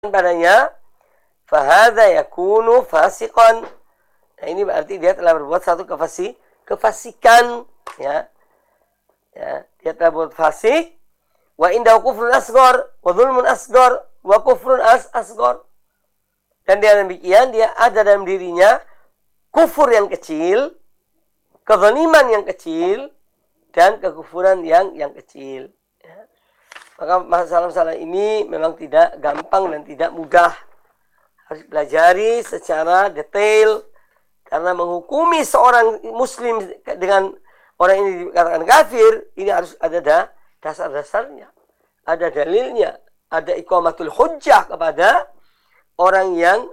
padanya, fahadha yakunu fasiqan. Nah, ini berarti dia telah berbuat satu kefasikan, ya. Ya, dia telah berbuat fasik. Wa indahu kufrun asghar, wa dhulmun asghar, wa kufrun asghar. Dan dia demikian, dia ada dalam dirinya kufur yang kecil, kezaliman yang kecil, dan kekufuran yang kecil. Ya. Maka masalah-masalah ini memang tidak gampang dan tidak mudah. Harus pelajari secara detail. Karena menghukumi seorang muslim dengan orang ini dikatakan kafir, ini harus ada dasar-dasarnya. Ada dalilnya. Ada iqamatul hujjah kepada orang yang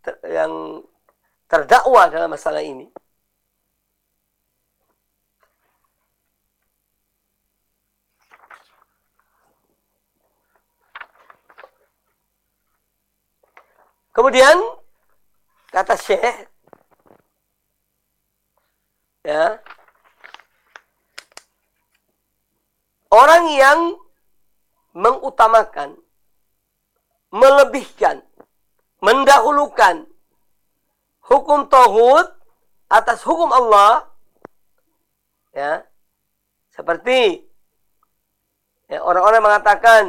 terdakwa dalam masalah ini. Kemudian kata Syekh, ya, orang yang mengutamakan, melebihkan, mendahulukan hukum tauhid atas hukum Allah, ya, seperti ya, orang-orang mengatakan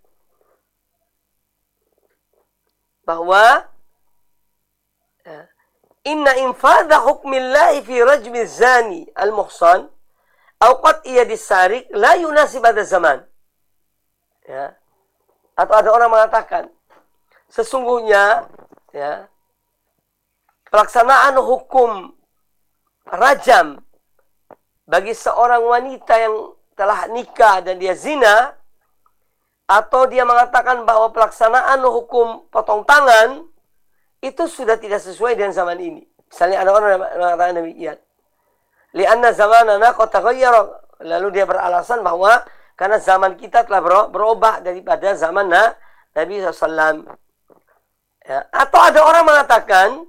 bahwa ya, inna infadha hukmillahi fi rajmi zani al-muhsan au qat'iyya dis-sarik la yunasib hadha zaman. Ya. Atau ada orang mengatakan sesungguhnya ya, pelaksanaan hukum rajam bagi seorang wanita yang telah nikah dan dia zina, atau dia mengatakan bahwa pelaksanaan hukum potong tangan itu sudah tidak sesuai dengan zaman ini. Misalnya ada orang yang mengatakan demikian. Lianna zamanana qad taghayyara. Lalu dia beralasan bahwa karena zaman kita telah berubah daripada zaman Nabi SAW. Ya. Atau ada orang mengatakan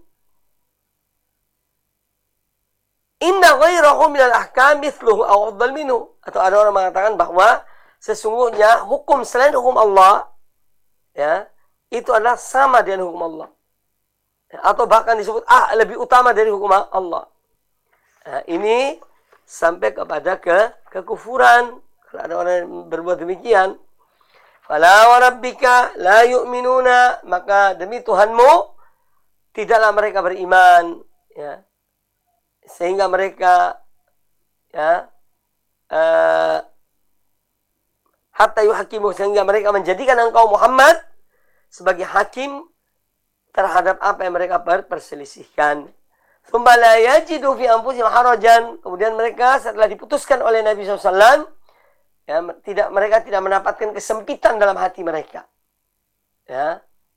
inna ghairahu minal ahkam mithluhu aw afdal minhu. Atau ada orang mengatakan bahwa sesungguhnya hukum selain hukum Allah, ya, itu adalah sama dengan hukum Allah. Ya, atau bahkan disebut lebih utama dari hukum Allah. Nah, ini sampai kepada kekufuran. Kalau ada orang yang berbuat demikian, fala wa rabbika la yu'minuna, maka demi Tuhanmu tidaklah mereka beriman, ya. Sehingga mereka ya hatta yuhakimu, sehingga mereka menjadikan engkau Muhammad sebagai hakim terhadap apa yang mereka perselisihkan. Tsumma la yajidu fi anfusihim harajan, kemudian mereka setelah diputuskan oleh Nabi SAW, ya, mereka tidak mendapatkan kesempitan dalam hati mereka. Ya.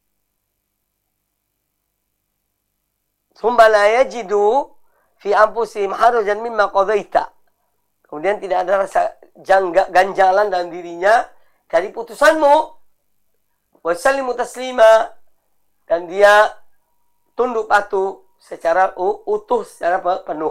Tsumma la yajidu fi anfusihim harajan mimma qadaita. Kemudian tidak ada rasa ganjalan dalam dirinya dari putusanmu. Wa sallimu taslima, dan dia tunduk patuh secara utuh, secara penuh.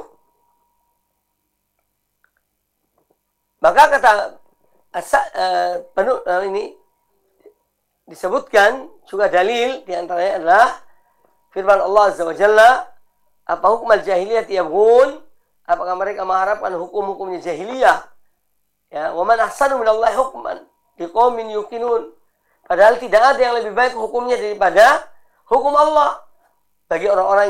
Maka kata penuh ini disebutkan juga dalil diantaranya adalah firman Allah Azza wa Jalla, apa hukum al-jahiliyah yabghun, apakah mereka mengharapkan hukum-hukumnya jahiliyah? Ya, wa man ahsanu minallahi hukman liqaumin yuqinun. Padahal tidak ada yang lebih baik hukumnya daripada hukum Allah bagi orang-orang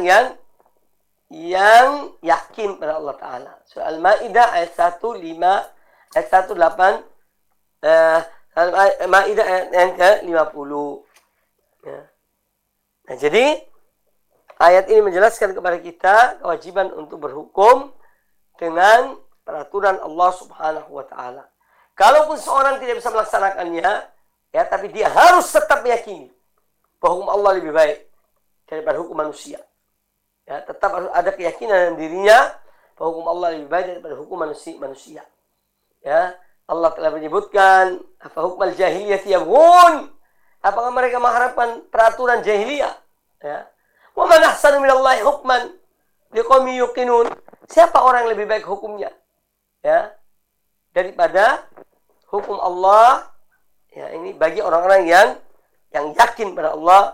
yang yakin pada Allah Ta'ala. Surah Al-Ma'idah ayat 1:5, ayat 1:8, Al-Ma'idah ayat yang ke-50. Ya. Nah, jadi ayat ini menjelaskan kepada kita kewajiban untuk berhukum dengan peraturan Allah Subhanahu wa Ta'ala. Kalaupun seorang tidak bisa melaksanakannya, ya, tapi dia harus tetap meyakini bahwa hukum Allah lebih baik daripada hukum manusia. Ya, tetap harus ada keyakinan dalam dirinya bahwa hukum Allah lebih baik daripada hukum manusia. Ya, Allah telah menyebutkan, apa hukmal jahiliyah yabghun, apakah mereka mengharapkan peraturan jahiliyah? Ya. Wa man ahsanu minallahi hukman liqaumin yuqinun. Siapa orang yang lebih baik hukumnya, ya, daripada hukum Allah, ya, ini bagi orang-orang yang yang yakin pada Allah